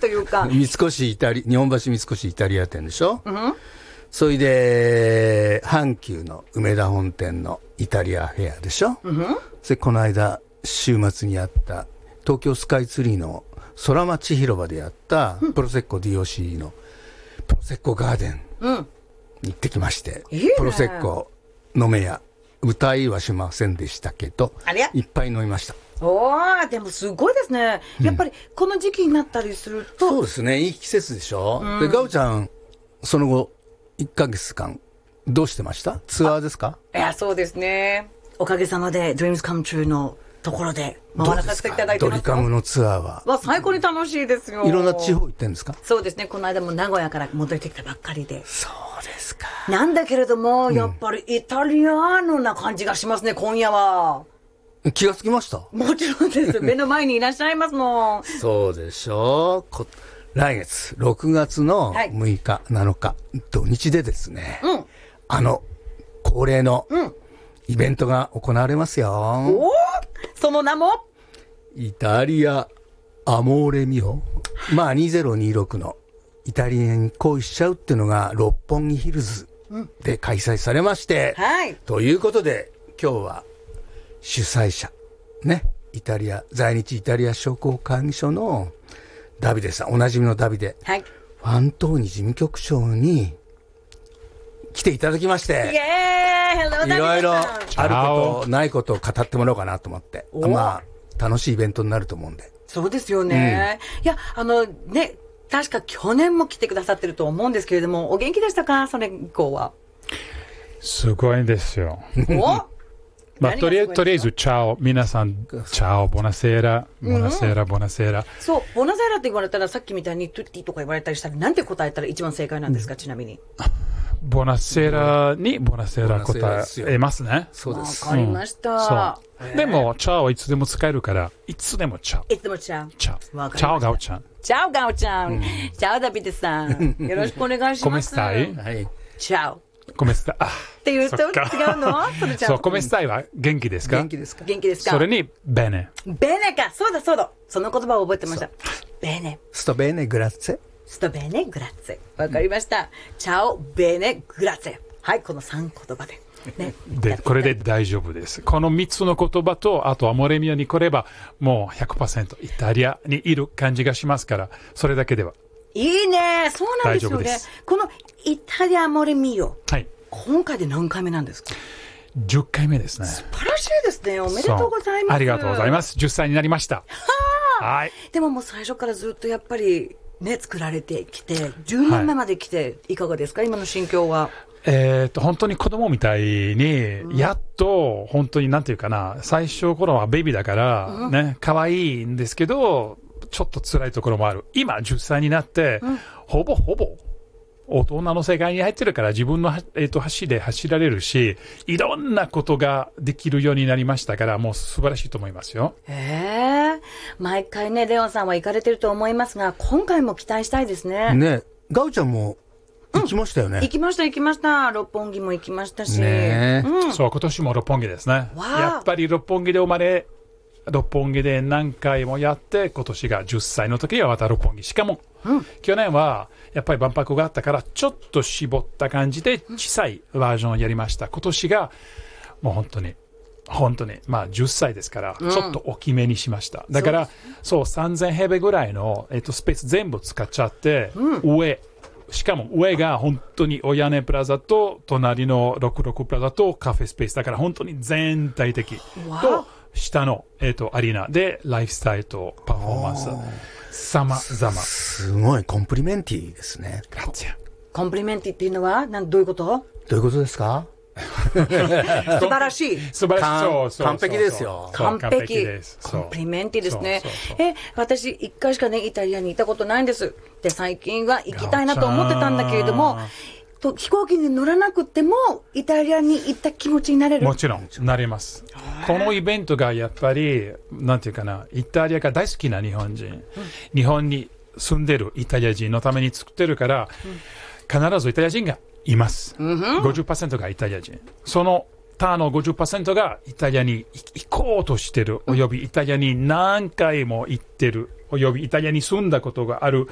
というか。 日本橋三越イタリア店でしょ、それで阪急の梅田本店のイタリアフェアでしょ、それこの間週末にやった東京スカイツリーの空町広場でやったプロセッコ DOC のプロセッコガーデンに行ってきまして、プロセッコ飲めや歌いはしませんでしたけどいっぱい飲みました。 でもすごいですね。やっぱりこの時期になったりすると。 そうですね、いい季節でしょ、でガオちゃんその後1ヶ月間どうしてました？ツアーですか？ いや、そうですね、おかげさまで Dreams Come True のところで回らさせていただいてます。 ドリカムのツアーは最高に楽しいですよ。 いろんな地方行ってんですか？ そうですね、この間も名古屋から戻ってきたばっかりで。 そうですか。 なんだけれども、やっぱりイタリアーノな感じがしますね、今夜は。 気がつきました？ もちろんです。目の前にいらっしゃいますもん。 そうでしょう。来月6月の6日、7日土日でですね、恒例のイベントが行われますよ。 その名もイタリアアモーレミオ、2026のイタリアに恋しちゃうっていうのが六本木ヒルズで開催されまして、ということで今日は主催者ね、在日イタリア商工会議所のダビデさん、おなじみのダビデ、ファントーニ事務局長に来ていただきまして、いろいろあることないことを語ってもらおうかなと思って、楽しいイベントになると思うんで。 そうですよね、いや確か去年も来てくださってると思うんですけれども、お元気でしたか？それ以降は。 すごいですよ。とりあえず、チャオ、皆さん、チャオ、ボナセーラ、ボナセーラ、ボナセーラ。 そう、ボナセーラって言われたら、さっきみたいにトゥッティとか言われたりしたら、なんて答えたら一番正解なんですか、ちなみに。 ボナセーラにボナセーラ答えますね。 そうです。 わかりました。 でも、チャオはいつでも使えるから、いつでもチャオ。 いつでもチャオ。 チャオ。チャオ、ガオちゃん。 チャオ、ガオちゃん。チャオ、ダビデさん。よろしくお願いします。 コメスタイ？ チャオ。 コメスタイ。 って言うと違うの？ そう、コメスタイは元気ですか？ 元気ですか？ 元気ですか？ それに、ベネ。 ベネか。そうだそうだ。その言葉を覚えてました。ベネ。 ストベーネグラッツェ。 ストベーネグラッツェ。わかりました。チャオ、ベーネ、グラッツェ。はい、この3言葉で。 で、これで大丈夫です。この3つの言葉と、あとアモレミオに来れば、もう 100% イタリアにいる感じがしますから、それだけでは。 いいね。そうなんですよね。このイタリアアモレミオ。 はい。 今回で何回目なんですか ？10回目ですね。 素晴らしいですね。おめでとうございます。 ありがとうございます。10歳になりました。 はい。でももう最初からずっとやっぱりね、作られてきて、10年目まで来て、いかがですか、今の心境は。 本当に子供みたいに、やっと、本当になんていうかな、最初頃はベビーだから、ね、可愛いんですけど、ちょっと辛いところもある。今、10歳になって、ほぼ、大人の世界に入ってるから自分の、足で走られるし、いろんなことができるようになりましたから、もう素晴らしいと思いますよ。 毎回ね、レオンさんは行かれてると思いますが、今回も期待したいですね。 ね、ガウちゃんも行きましたよね。 行きました。六本木も行きましたし。 そう、今年も六本木ですね。やっぱり六本木で生まれ、六本木で何回もやって、今年が10歳の時はまた六本木。しかも、去年はやっぱり万博があったからちょっと絞った感じで小さいバージョンをやりました。今年がもう本当に10歳ですからちょっと大きめにしました。だからそう3000平米ぐらいの、スペース全部使っちゃって、しかも上が本当にお屋根プラザと隣の66プラザとカフェスペースだから本当に全体的と下の、アリーナでライフスタイルとパフォーマンス様々。 すごいコンプリメンティですね。 コンプリメンティっていうのはどういうこと？ どういうことですか？ 素晴らしい。 完璧ですよ。 完璧です。コンプリメンティですね。私一回しかねイタリアに行ったことないんです。で最近は行きたいなと思ってたんだけれども、飛行機に乗らなくてもイタリアに行った気持ちになれる？ もちろんなれます。このイベントがやっぱりなんていうかな、イタリアが大好きな日本人、日本に住んでるイタリア人のために作ってるから、必ずイタリア人がいます。50% がイタリア人。その他の 50% がイタリアに行こうとしてる、およびイタリアに何回も行ってる、およびイタリアに住んだことがある